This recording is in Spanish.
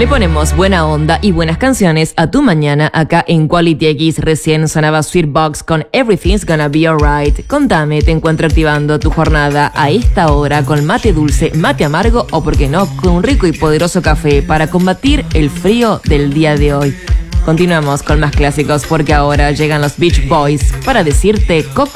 Le ponemos buena onda y buenas canciones a tu mañana acá en Quality X. Recién sonaba Sweetbox con Everything's Gonna Be Alright. Contame, ¿te encuentro activando tu jornada a esta hora con mate dulce, mate amargo o, por qué no, con un rico y poderoso café para combatir el frío del día de hoy? Continuamos con más clásicos porque ahora llegan los Beach Boys para decirte Coco.